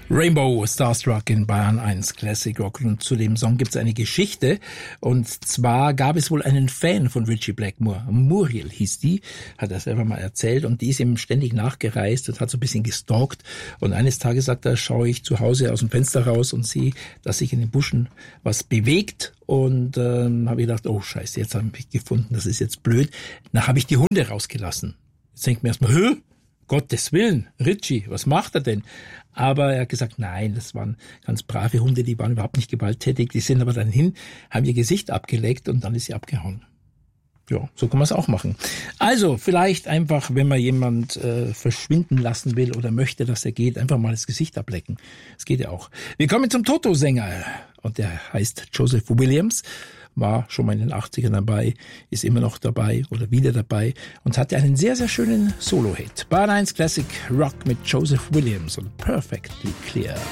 Rainbow Starstruck in Bayern 1 Classic Rock. Und zu dem Song gibt es eine Geschichte. Und zwar gab es wohl einen Fan von Ritchie Blackmore. Muriel hieß die, hat er selber mal erzählt. Und die ist ihm ständig nachgereist und hat so ein bisschen gestalkt. Und eines Tages, sagt er, schaue ich zu Hause aus dem Fenster raus und sehe, dass sich in den Buschen was bewegt. Und habe ich gedacht, oh Scheiße, jetzt habe ich gefunden, das ist jetzt blöd. Dann habe ich die Hunde rausgelassen. Jetzt denkt man erstmal, Gottes Willen, Ritchie, was macht er denn? Aber er hat gesagt, nein, das waren ganz brave Hunde, die waren überhaupt nicht gewalttätig. Die sind aber dann hin, haben ihr Gesicht abgeleckt und dann ist sie abgehauen. Ja, so kann man es auch machen. Also vielleicht einfach, wenn man jemand verschwinden lassen will oder möchte, dass er geht, einfach mal das Gesicht ablecken. Das geht ja auch. Wir kommen zum Toto-Sänger und der heißt Joseph Williams. War schon mal in den 80ern dabei, ist immer noch dabei oder wieder dabei und hatte einen sehr, sehr schönen Solo-Hit. Bayern 1 Classic Rock mit Joseph Williams und Perfectly Clear.